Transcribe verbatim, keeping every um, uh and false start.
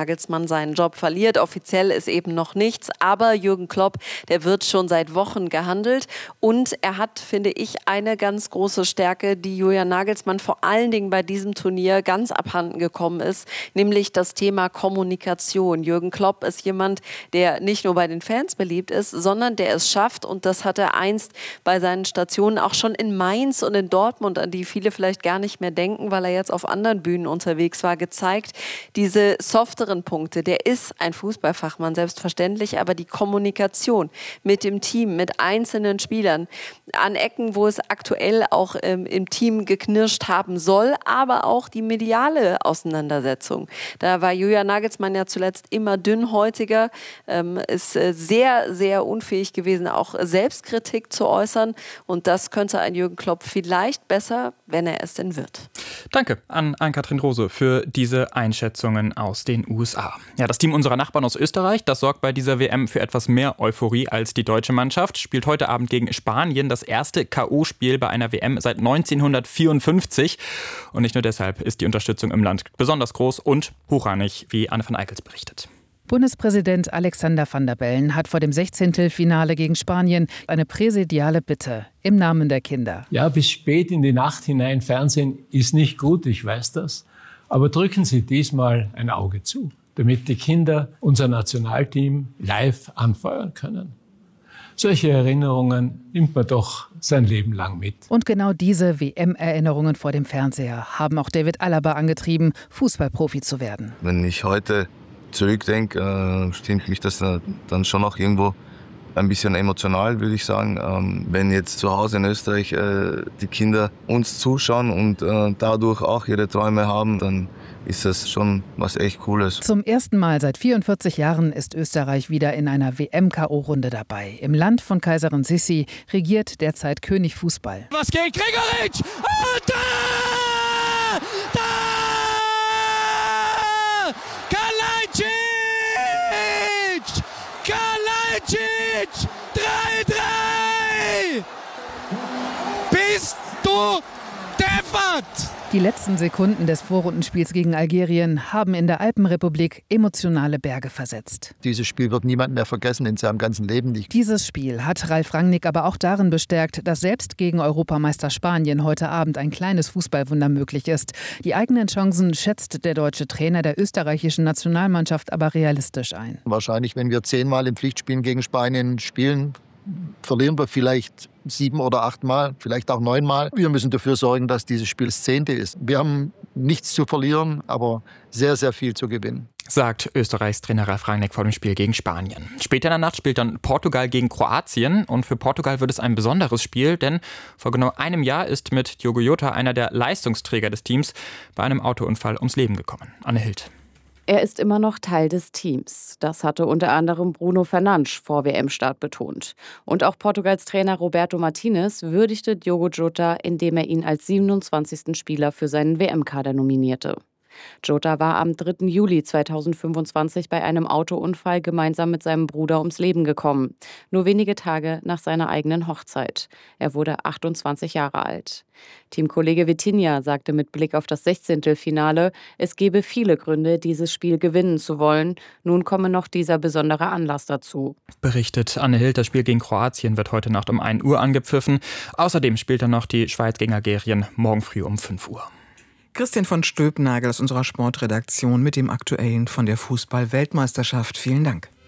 Nagelsmann seinen Job verliert. Offiziell ist eben noch nichts, aber Jürgen Klopp, der wird schon seit Wochen gehandelt und er hat, finde ich, eine ganz große Stärke, die Julian Nagelsmann vor allen Dingen bei diesem Turnier ganz abhanden gekommen ist, nämlich das Thema Kommunikation. Jürgen Klopp ist jemand, der nicht nur bei den Fans beliebt ist, sondern der es schafft, und das hat er einst bei seinen Stationen auch schon in Mainz und in Dortmund, an die viele vielleicht gar nicht mehr denken, weil er jetzt auf anderen Bühnen unterwegs war, gezeigt, diese softeren Punkte. Der ist ein Fußballfachmann, selbstverständlich, aber die Kommunikation mit dem Team, mit einzelnen Spielern, an Ecken, wo es aktuell auch ähm, im Team geknirscht haben soll, aber auch die mediale Auseinandersetzung. Da war Julian Nagelsmann ja zuletzt immer dünnhäutiger, ähm, ist äh, sehr, sehr unfähig gewesen, auch Selbstkritik zu äußern. Und das könnte ein Jürgen Klopp vielleicht besser, wenn er es denn wird. Danke an Ann-Kathrin Rose für diese Einschätzungen aus den U S A. Ja, das Team unserer Nachbarn aus Österreich, das sorgt bei dieser W M für etwas mehr Euphorie als die deutsche Mannschaft, spielt heute Abend gegen Spanien das erste K O-Spiel bei einer W M seit neunzehnhundertvierundfünfzig. Und nicht nur deshalb ist die Unterstützung im Land besonders groß und hochrangig, wie Anne van Eickels berichtet. Bundespräsident Alexander Van der Bellen hat vor dem Sechzehntelfinale gegen Spanien eine präsidiale Bitte im Namen der Kinder. Ja, bis spät in die Nacht hinein Fernsehen ist nicht gut, ich weiß das. Aber drücken Sie diesmal ein Auge zu, damit die Kinder unser Nationalteam live anfeuern können. Solche Erinnerungen nimmt man doch sein Leben lang mit. Und genau diese W M-Erinnerungen vor dem Fernseher haben auch David Alaba angetrieben, Fußballprofi zu werden. Wenn ich heute zurückdenke, äh, stimmt mich das äh, dann schon auch irgendwo ein bisschen emotional, würde ich sagen. Ähm, wenn jetzt zu Hause in Österreich äh, die Kinder uns zuschauen und äh, dadurch auch ihre Träume haben, dann ist das schon was echt Cooles. Zum ersten Mal seit vierundvierzig Jahren ist Österreich wieder in einer W M-K O-Runde dabei. Im Land von Kaiserin Sissi regiert derzeit König Fußball. Was geht? Gregoritsch! Und da! Da! Kalajdzic! Kalajdzic! drei drei! Bist du deppert! Die letzten Sekunden des Vorrundenspiels gegen Algerien haben in der Alpenrepublik emotionale Berge versetzt. Dieses Spiel wird niemand mehr vergessen in seinem ganzen Leben nicht. Dieses Spiel hat Ralf Rangnick aber auch darin bestärkt, dass selbst gegen Europameister Spanien heute Abend ein kleines Fußballwunder möglich ist. Die eigenen Chancen schätzt der deutsche Trainer der österreichischen Nationalmannschaft aber realistisch ein. Wahrscheinlich, wenn wir zehnmal im Pflichtspiel gegen Spanien spielen, verlieren wir vielleicht sieben oder achtmal, vielleicht auch neunmal. Wir müssen dafür sorgen, dass dieses Spiel das zehnte ist. Wir haben nichts zu verlieren, aber sehr, sehr viel zu gewinnen. Sagt Österreichs Trainer Ralf Rangnick vor dem Spiel gegen Spanien. Später in der Nacht spielt dann Portugal gegen Kroatien. Und für Portugal wird es ein besonderes Spiel, denn vor genau einem Jahr ist mit Diogo Jota einer der Leistungsträger des Teams bei einem Autounfall ums Leben gekommen. Anne Hild. Er ist immer noch Teil des Teams. Das hatte unter anderem Bruno Fernandes vor W M-Start betont. Und auch Portugals Trainer Roberto Martinez würdigte Diogo Jota, indem er ihn als siebenundzwanzigsten Spieler für seinen W M-Kader nominierte. Jota war am dritten Juli zweitausendfünfundzwanzig bei einem Autounfall gemeinsam mit seinem Bruder ums Leben gekommen. Nur wenige Tage nach seiner eigenen Hochzeit. Er wurde achtundzwanzig Jahre alt. Teamkollege Vitinha sagte mit Blick auf das Sechzehntelfinale, es gebe viele Gründe, dieses Spiel gewinnen zu wollen. Nun komme noch dieser besondere Anlass dazu. Berichtet Anne Hild, das Spiel gegen Kroatien wird heute Nacht um ein Uhr angepfiffen. Außerdem spielt dann noch die Schweiz gegen Algerien morgen früh um fünf Uhr. Christian von Stülpnagel aus unserer Sportredaktion mit dem Aktuellen von der Fußball-Weltmeisterschaft. Vielen Dank.